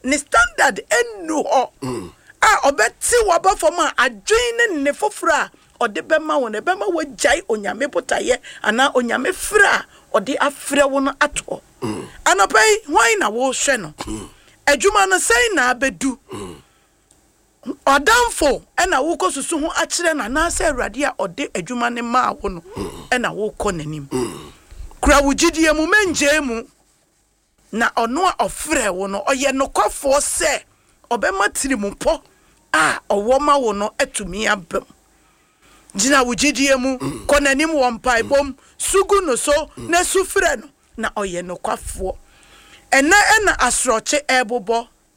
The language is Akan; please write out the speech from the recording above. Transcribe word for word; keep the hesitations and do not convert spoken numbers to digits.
ne standard enu ho a obeti wabafoma adwin ne fofora ode bema wo ne bema wajai onyame botaye ana onyame fra ode afre wo no ato anopai hwan na wo hwe no adwuma no sei na abedu odamfo ena wo kosusu ho akire na na se awrade a ode adwuma ne ma wo no ena wo kɔ nanim kura wugidie mu menje mu na ono a ofre wo no oye nokofo se obema tirimu po a owoma wo no atumi abam jina wugidie mu kɔ nanim wo mpai bom sugu no so na sufre no na oye nokofo ena ena asroche ebobo